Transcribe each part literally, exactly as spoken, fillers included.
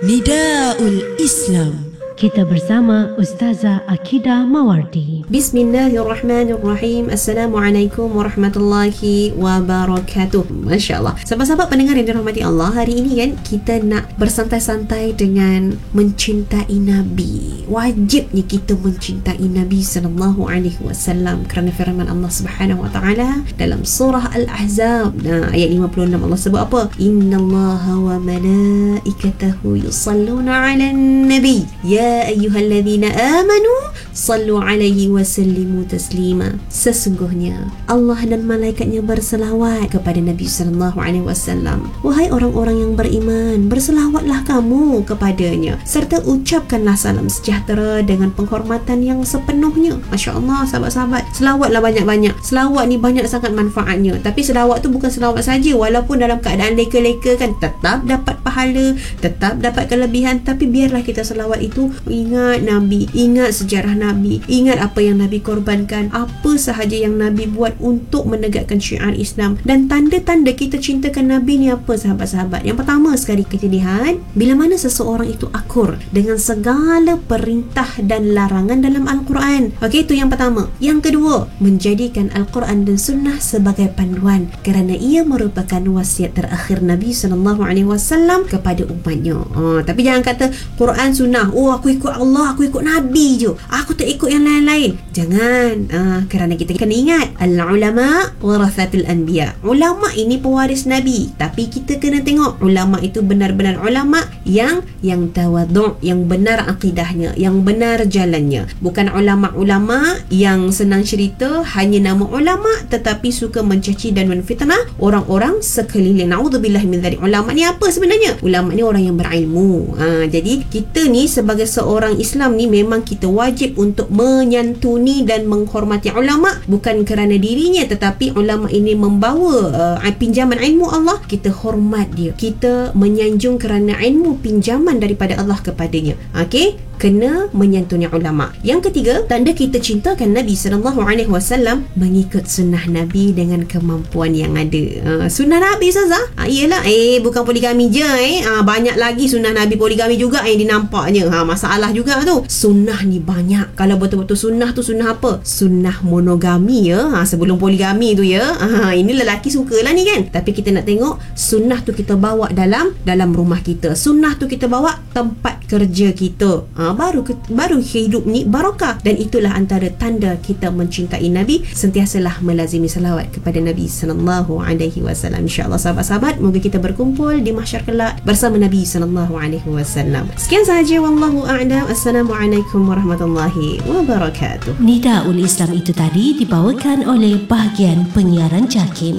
Nidaul Islam. Kita bersama Ustazah Akidah Mawardi. Bismillahirrahmanirrahim. Assalamualaikum warahmatullahi wabarakatuh. Masya Allah. Sahabat-sahabat pendengar yang dirahmati Allah, hari ini kan kita nak bersantai-santai dengan mencintai Nabi. Wajibnya kita mencintai Nabi sallallahu alaihi wasallam kerana firman Allah Subhanahu wa taala dalam surah Al-Ahzab. Nah, ayat lima puluh enam Allah sebut apa? Innallaha wa malaikatahu yusalluna 'alan nabi. Ya Ya ayyuhalladzina amanu sallu alaihi wa sallimu taslima. Sesungguhnya Allah dan malaikatnya berselawat kepada Nabi sallallahu alaihi wasallam. Wahai orang-orang yang beriman, berselawatlah kamu kepadanya serta ucapkanlah salam sejahtera dengan penghormatan yang sepenuhnya. Masya Allah, sahabat-sahabat, selawatlah banyak-banyak. Selawat ni banyak sangat manfaatnya. Tapi selawat tu bukan selawat saja, walaupun dalam keadaan leka-leka kan tetap dapat pahala, tetap dapat kelebihan. Tapi biarlah kita selawat itu ingat Nabi, ingat sejarah Nabi, ingat apa yang Nabi korbankan, apa sahaja yang Nabi buat untuk menegakkan syiar Islam. Dan tanda-tanda kita cintakan Nabi ni apa, sahabat-sahabat? Yang pertama sekali kita lihat, bila mana seseorang itu akur dengan segala perintah dan larangan dalam Al-Quran. Okey, itu yang pertama. Yang kedua, menjadikan Al-Quran dan Sunnah sebagai panduan kerana ia merupakan wasiat terakhir Nabi sallallahu alaihi wasallam kepada umatnya. Ha, tapi jangan kata Quran Sunnah, oh aku ikut Allah, aku ikut Nabi je, aku tak ikut yang lain-lain. Jangan, uh, kerana kita kena ingat al-ulama warathatul anbiya. Ulama ini pewaris Nabi, tapi kita kena tengok ulama itu benar-benar ulama yang yang tawadhu', yang benar akidahnya, yang benar jalannya. Bukan ulama-ulama yang senang cerita, hanya nama ulama tetapi suka mencaci dan menfitnah orang-orang sekeliling. Naudzubillah min dzalik. Ulama ni apa sebenarnya? Ulama ni orang yang berilmu. Ha, jadi kita ni sebagai seorang Islam ni memang kita wajib untuk menyantuni dan menghormati ulama, bukan kerana dirinya tetapi ulama ini membawa uh, pinjaman ilmu Allah, kita hormat dia, kita menyanjung kerana ilmu pinjaman daripada Allah kepadanya. Okey, kena menyantuni ulama. Yang ketiga, tanda kita cintakan Nabi sallallahu alaihi wasallam, mengikut sunnah Nabi dengan kemampuan yang ada. Uh, sunnah Nabi Ustazah? Ah, iyalah, eh bukan poligami je eh. Ah, banyak lagi sunnah Nabi poligami juga yang dinampaknya. Ha, masalah juga tu. Sunnah ni banyak. Kalau betul-betul sunnah tu sunnah apa? Sunnah monogami ya. Ha, sebelum poligami tu ya. Ha, ini lelaki sukalah ni kan. Tapi kita nak tengok sunnah tu kita bawa dalam dalam rumah kita. Sunnah tu kita bawa tempat kerja kita. Ha, baru baru hidup ni barakah. Dan itulah antara tanda kita mencintai Nabi. Sentiasalah melazimi salawat kepada Nabi sallallahu alaihi wasallam. Insya-Allah sahabat-sahabat, moga kita berkumpul di mahsyar kelak bersama Nabi sallallahu alaihi wasallam. Sekian sahaja, wallahu a'lam. Assalamualaikum warahmatullahi wabarakatuh. Nidaul Islam itu tadi dibawakan oleh bahagian penyiaran JAKIM.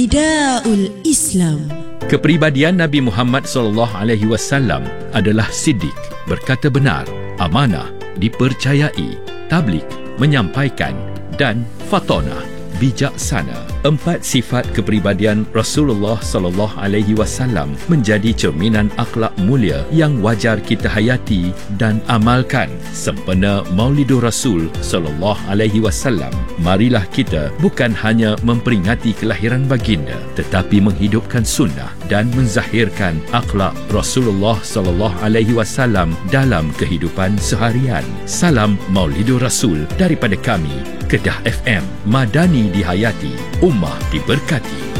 Nidaul Islam. Kepribadian Nabi Muhammad sallallahu alaihi wasallam adalah siddiq, berkata benar, amanah, dipercayai, tabligh, menyampaikan, dan fatonah, bijaksana. Empat sifat kepribadian Rasulullah sallallahu alaihi wasallam menjadi cerminan akhlak mulia yang wajar kita hayati dan amalkan. Sempena Maulidur Rasul sallallahu alaihi wasallam, marilah kita bukan hanya memperingati kelahiran baginda tetapi menghidupkan sunnah dan menzahirkan akhlak Rasulullah sallallahu alaihi wasallam dalam kehidupan seharian. Salam Maulidur Rasul daripada kami, Kedah F M, Madani dihayati, ummah diberkati.